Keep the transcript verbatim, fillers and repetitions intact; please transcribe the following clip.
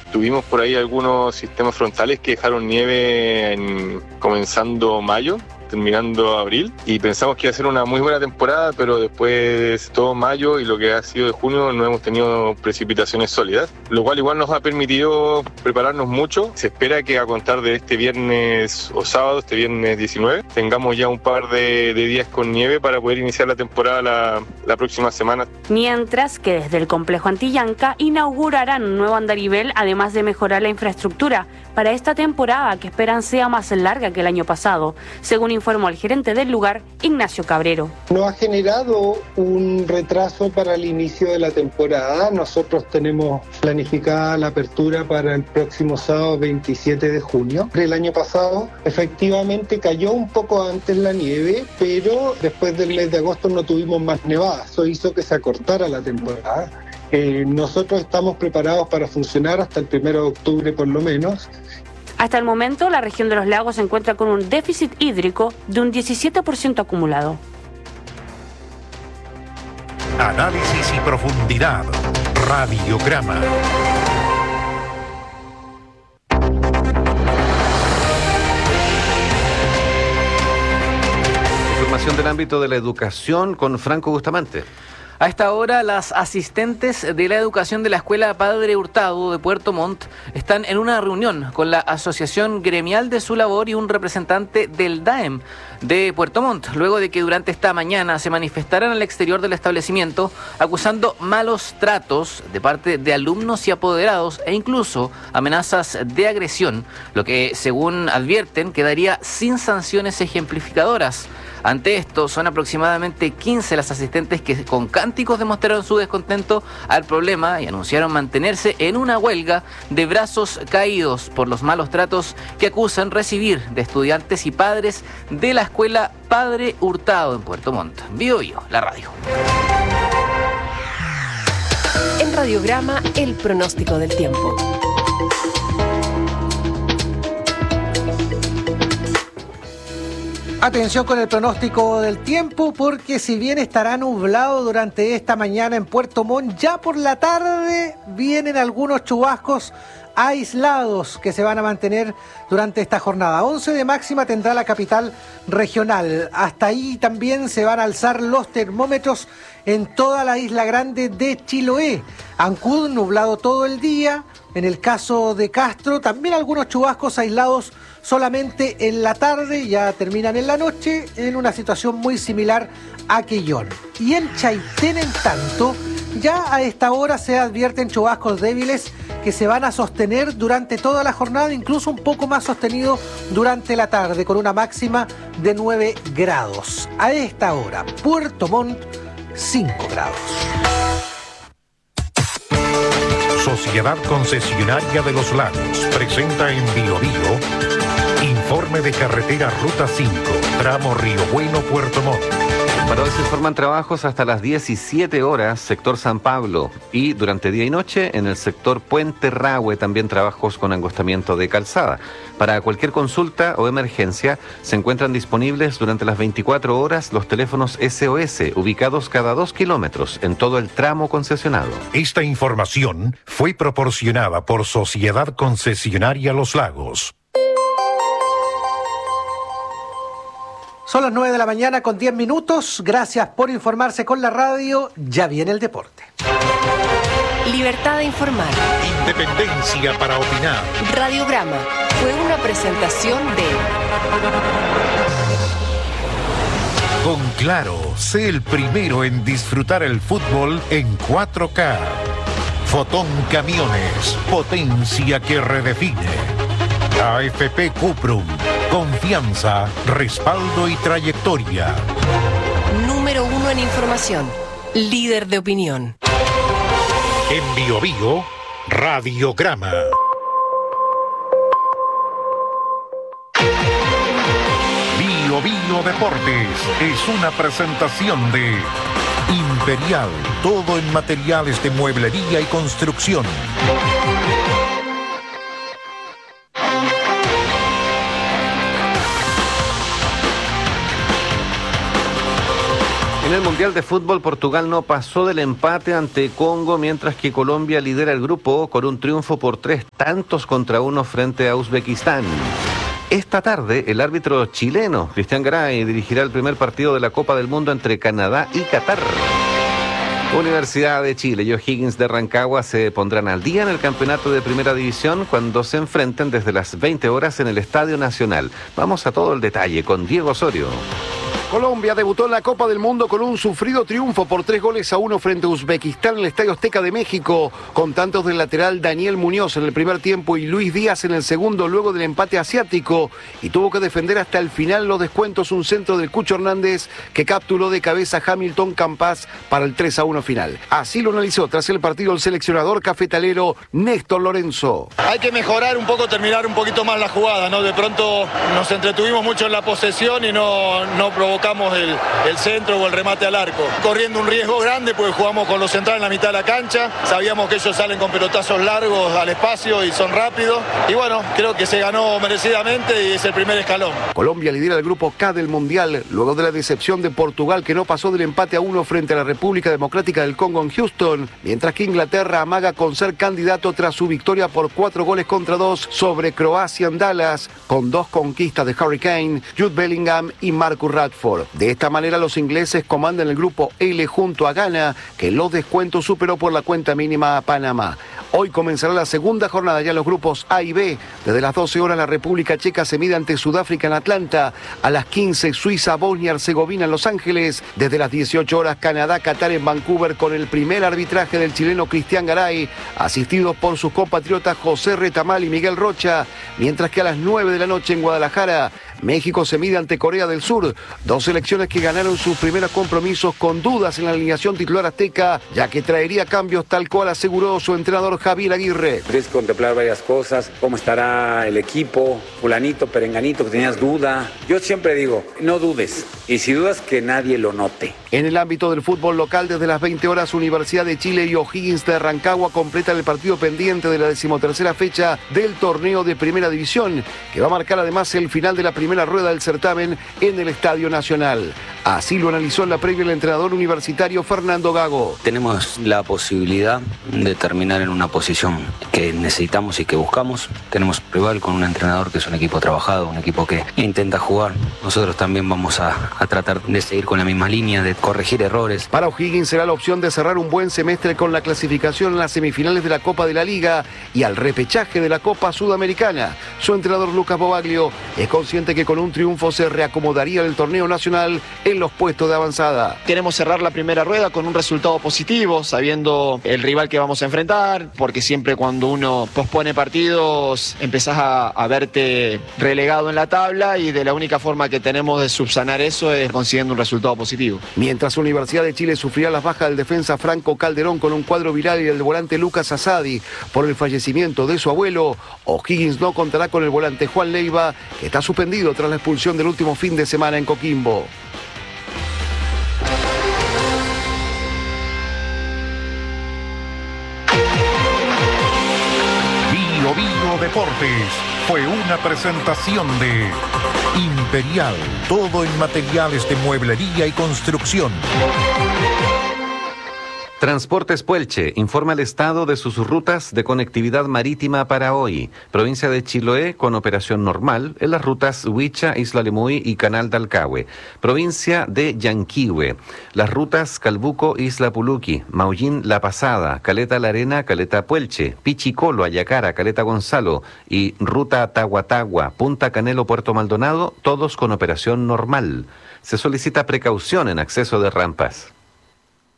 Tuvimos por ahí algunos sistemas frontales que dejaron nieve en, comenzando mayo, terminando abril, y pensamos que iba a ser una muy buena temporada, pero después todo mayo y lo que ha sido de junio no hemos tenido precipitaciones sólidas, lo cual igual nos ha permitido prepararnos mucho. Se espera que a contar de este viernes o sábado, este viernes diecinueve, tengamos ya un par de, de días con nieve para poder iniciar la temporada la, la próxima semana. Mientras que desde el complejo Antillanca inaugurarán un nuevo andarivel, además de mejorar la infraestructura para esta temporada, que esperan sea más larga que el año pasado, según informó el gerente del lugar, Ignacio Cabrero. No ha generado un retraso para el inicio de la temporada. Nosotros tenemos planificada la apertura para el próximo sábado veintisiete de junio. El año pasado efectivamente cayó un poco antes la nieve, pero después del mes de agosto no tuvimos más nevadas. Eso hizo que se acortara la temporada. Eh, nosotros estamos preparados para funcionar hasta el primero de octubre por lo menos. Hasta el momento, la región de los lagos se encuentra con un déficit hídrico de un diecisiete por ciento acumulado. Análisis y profundidad. Radiograma. Información del ámbito de la educación con Franco Bustamante. A esta hora, las asistentes de la educación de la Escuela Padre Hurtado de Puerto Montt están en una reunión con la Asociación Gremial de su labor y un representante del D A E M de Puerto Montt, luego de que durante esta mañana se manifestaran al exterior del establecimiento acusando malos tratos de parte de alumnos y apoderados e incluso amenazas de agresión, lo que, según advierten, quedaría sin sanciones ejemplificadoras. Ante esto, son aproximadamente quince las asistentes que con cánticos demostraron su descontento al problema y anunciaron mantenerse en una huelga de brazos caídos por los malos tratos que acusan recibir de estudiantes y padres de la Escuela Padre Hurtado en Puerto Montt. Bio Bio, la radio. En Radiograma, el pronóstico del tiempo. Atención con el pronóstico del tiempo, porque si bien estará nublado durante esta mañana en Puerto Montt, ya por la tarde vienen algunos chubascos aislados que se van a mantener durante esta jornada. once de máxima tendrá la capital regional. Hasta ahí también se van a alzar los termómetros en toda la isla grande de Chiloé. Ancud nublado todo el día. En el caso de Castro, también algunos chubascos aislados solamente en la tarde, ya terminan en la noche, en una situación muy similar a Quillón. Y en Chaitén, en tanto, ya a esta hora se advierten chubascos débiles que se van a sostener durante toda la jornada, incluso un poco más sostenido durante la tarde, con una máxima de nueve grados. A esta hora, Puerto Montt, cinco grados. Sociedad Concesionaria de los Lagos presenta en Bio Bio informe de carretera Ruta cinco, tramo Río Bueno, Puerto Montt. Para hoy se informan trabajos hasta las diecisiete horas, sector San Pablo, y durante día y noche en el sector Puente Rahue también trabajos con angostamiento de calzada. Para cualquier consulta o emergencia se encuentran disponibles durante las veinticuatro horas los teléfonos S O S ubicados cada dos kilómetros en todo el tramo concesionado. Esta información fue proporcionada por Sociedad Concesionaria Los Lagos. Son las nueve de la mañana con diez minutos. Gracias por informarse con la radio. Ya viene el deporte. Libertad de informar. Independencia para opinar. Radiograma fue una presentación de... Con Claro, sé el primero en disfrutar el fútbol en cuatro K. Fotón Camiones, potencia que redefine. A F P Cuprum, confianza, respaldo y trayectoria. Número uno en información, líder de opinión. En Bio Bio, Radiograma. Bio Bio Deportes es una presentación de Imperial, todo en materiales de mueblería y construcción. En el Mundial de Fútbol, Portugal no pasó del empate ante Congo, mientras que Colombia lidera el grupo con un triunfo por tres tantos contra uno frente a Uzbekistán. Esta tarde, el árbitro chileno, Cristian Garay, dirigirá el primer partido de la Copa del Mundo entre Canadá y Qatar. Universidad de Chile y O'Higgins de Rancagua se pondrán al día en el campeonato de Primera División cuando se enfrenten desde las veinte horas en el Estadio Nacional. Vamos a todo el detalle con Diego Osorio. Colombia debutó en la Copa del Mundo con un sufrido triunfo por tres goles a uno frente a Uzbekistán en el Estadio Azteca de México, con tantos del lateral Daniel Muñoz en el primer tiempo y Luis Díaz en el segundo luego del empate asiático, y tuvo que defender hasta el final los descuentos un centro del Cucho Hernández que capturó de cabeza Hamilton Campas para el tres a uno final. Así lo analizó tras el partido el seleccionador cafetalero Néstor Lorenzo. Hay que mejorar un poco, terminar un poquito más la jugada, ¿no? De pronto nos entretuvimos mucho en la posesión y no, no provocamos El, el centro o el remate al arco, corriendo un riesgo grande porque jugamos con los centrales en la mitad de la cancha, sabíamos que ellos salen con pelotazos largos al espacio y son rápidos, y bueno, creo que se ganó merecidamente y es el primer escalón. Colombia lidera el grupo K del Mundial, luego de la decepción de Portugal que no pasó del empate a uno frente a la República Democrática del Congo en Houston, mientras que Inglaterra amaga con ser candidato tras su victoria por cuatro goles contra dos sobre Croacia en Dallas, con dos conquistas de Harry Kane, Jude Bellingham y Marcus Rashford. De esta manera los ingleses comandan el grupo L junto a Ghana, que en los descuentos superó por la cuenta mínima a Panamá. Hoy comenzará la segunda jornada ya en los grupos A y B. Desde las doce horas la República Checa se mide ante Sudáfrica en Atlanta. A las quince Suiza, Bosnia, Herzegovina en Los Ángeles. Desde las dieciocho horas Canadá, Qatar en Vancouver con el primer arbitraje del chileno Cristian Garay, asistidos por sus compatriotas José Retamal y Miguel Rocha. Mientras que a las nueve de la noche en Guadalajara, México se mide ante Corea del Sur, dos selecciones que ganaron sus primeros compromisos con dudas en la alineación titular azteca, ya que traería cambios tal cual aseguró su entrenador Javier Aguirre. Tienes que contemplar varias cosas, cómo estará el equipo, fulanito, perenganito, que tenías duda. Yo siempre digo, no dudes, y si dudas que nadie lo note. En el ámbito del fútbol local, desde las veinte horas, Universidad de Chile y O'Higgins de Rancagua completan el partido pendiente de la decimotercera fecha del torneo de Primera División, que va a marcar además el final de la primera primera rueda del certamen en el Estadio Nacional. Así lo analizó en la previa el entrenador universitario Fernando Gago. Tenemos la posibilidad de terminar en una posición que necesitamos y que buscamos. Tenemos rival con un entrenador que es un equipo trabajado, un equipo que intenta jugar. Nosotros también vamos a, a tratar de seguir con la misma línea, de corregir errores. Para O'Higgins será la opción de cerrar un buen semestre con la clasificación en las semifinales de la Copa de la Liga y al repechaje de la Copa Sudamericana. Su entrenador Lucas Bobaglio es consciente que con un triunfo se reacomodaría el torneo nacional en los puestos de avanzada. Queremos cerrar la primera rueda con un resultado positivo, sabiendo el rival que vamos a enfrentar, porque siempre cuando uno pospone partidos empezás a, a verte relegado en la tabla, y de la única forma que tenemos de subsanar eso es consiguiendo un resultado positivo. Mientras Universidad de Chile sufrirá las bajas del defensa Franco Calderón con un cuadro viral y el volante Lucas Asadi por el fallecimiento de su abuelo, O'Higgins no contará con el volante Juan Leiva, que está suspendido tras la expulsión del último fin de semana en Coquimbo. Bio Bio Deportes fue una presentación de Imperial, todo en materiales de mueblería y construcción. Transportes Puelche informa el estado de sus rutas de conectividad marítima para hoy. Provincia de Chiloé con operación normal en las rutas Huicha, Isla Lemuy y Canal de Alcahue. Provincia de Yanquihue, las rutas Calbuco, Isla Puluqui, Maullín, La Pasada, Caleta La Arena, Caleta Puelche, Pichicolo, Ayacara, Caleta Gonzalo y ruta Tahuatagua, Punta Canelo, Puerto Maldonado, todos con operación normal. Se solicita precaución en acceso de rampas.